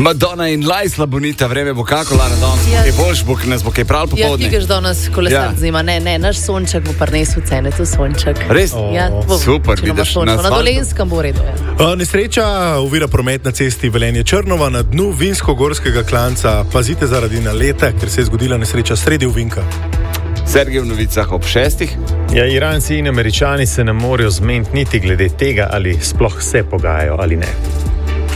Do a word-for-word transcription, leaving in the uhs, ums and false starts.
Madonna in Lajsla bonita, vreme bo kako, Lara, danes Ja. bo kaj boljš, bo nas bo kaj prav Ja, popoldne. ti greš danes kolesar Ja. zima. Ne, ne, naš sonček bo prinesel cene, tu sonček. Res? Ja, bo Super, večinoma vidiš, sončno. na Na asfaltu. Dolenskem bo v redu. Ja. Nesreča ovira promet na cesti Velenje-Črnova na dnu Vinsko-Gorskega klanca. Pazite zaradi naleta, ker se je zgodila nesreča sredi ovinka. Sergej v novicah ob šestih. Ja, Iranci in Američani se ne morejo zmeniti niti glede tega, ali sploh se pogajajo ali ne.